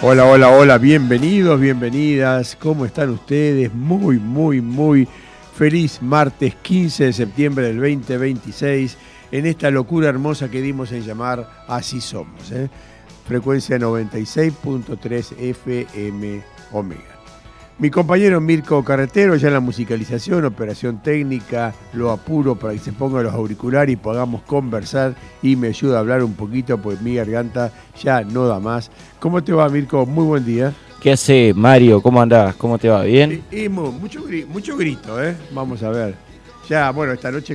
Hola, hola, hola, bienvenidos, bienvenidas. ¿Cómo están ustedes? Muy feliz martes 15 de septiembre del 2026 en esta locura hermosa que dimos en llamar Así Somos. Frecuencia 96.3 FM Omega. Mi compañero Mirko Carretero ya en la musicalización, operación técnica, lo apuro para que se pongan los auriculares y podamos conversar y me ayuda a hablar un poquito, pues mi garganta ya no da más. ¿Cómo te va, Mirko? Muy buen día. ¿Qué hace, Mario? ¿Cómo andás? ¿Cómo te va? ¿Bien? Mucho grito, ¿eh? Vamos a ver. Ya, bueno, esta noche